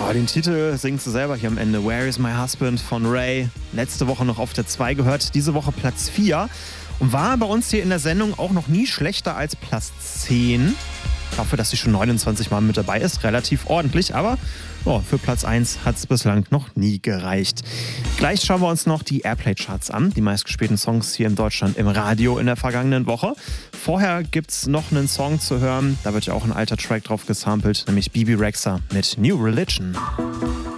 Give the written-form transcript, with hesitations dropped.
Ja, den Titel singst du selber hier am Ende. Where is my husband von Ray. Letzte Woche noch auf der 2 gehört, diese Woche Platz 4. Und war bei uns hier in der Sendung auch noch nie schlechter als Platz 10. Dafür, dass sie schon 29 Mal mit dabei ist, relativ ordentlich. Aber für Platz 1 hat es bislang noch nie gereicht. Gleich schauen wir uns noch die Airplay-Charts an. Die meistgespielten Songs hier in Deutschland im Radio in der vergangenen Woche. Vorher gibt es noch einen Song zu hören. Da wird ja auch ein alter Track drauf gesampelt, nämlich Bebe Rexha mit New Religion.